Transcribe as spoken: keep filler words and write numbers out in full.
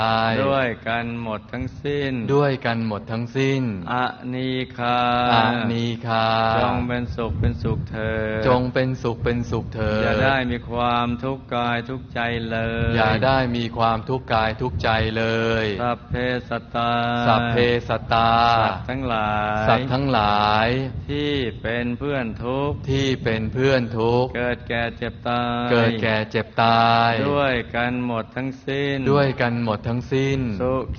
ด้วยกันหมดทั้งสิ้นด้วยกันหมดทั้งสิ้นอนีคาอนีคาจงเป็นสุขเป็นสุขเถิดจงเป็นสุขเป็นสุขเถิดอย่าได้มีความทุกข์กายทุกข์ใจเลยอย่าได้มีความทุกข์กายทุกข์ใจเลยสัพเพสัตตาสัพเพสัตตาสัตว์ทั้งหลายสัตว์ทั้งหลายที่เป็นเพื่อนทุกข์ที่เป็นเพื่อนทุกข์เกิดแก่เจ็บตายเกิดแก่เจ็บตายด้วยกันหมดทั้งสิ้นด้วยกันหมดทั้งสิ้นสุ